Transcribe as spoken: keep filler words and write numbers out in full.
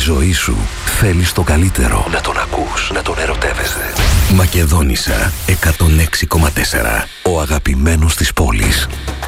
ζωή σου θέλεις το καλύτερο. Να τον ακούς, να τον ερωτεύεσαι. Μακεδόνισσα εκατόν έξι κόμμα τέσσερα. Ο αγαπημένος της πόλης.